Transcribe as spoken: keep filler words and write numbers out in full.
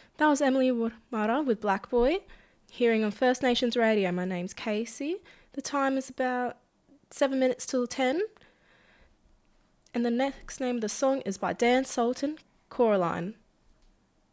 That was Emily Mara with Black Boy. Hearing on First Nations Radio, my name's Casey. The time is about seven minutes till ten. And the next name of the song is by Dan Sultan, Coraline.